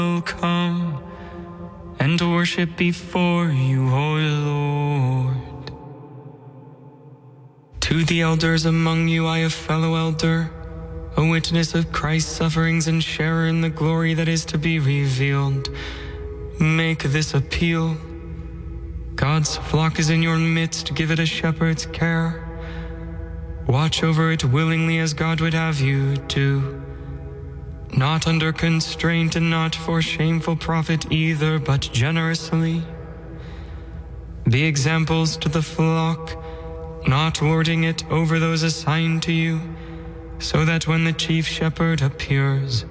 come and worship before you, O Lord. To the elders among you, I, a fellow elder, a witness of Christ's sufferings and sharer in the glory that is to be revealed, make this appeal. God's flock is in your midst, give it a shepherd's care. Watch over it willingly as God would have you do, not under constraint and not for shameful profit either, but generously. Be examples to the flock, not lording it over those assigned to you, so that when the chief shepherd appears,